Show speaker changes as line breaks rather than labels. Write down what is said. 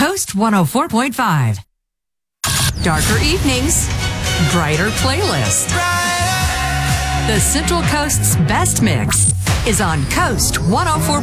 Coast 104.5. Darker evenings, brighter playlist. The Central Coast's best mix is on Coast 104.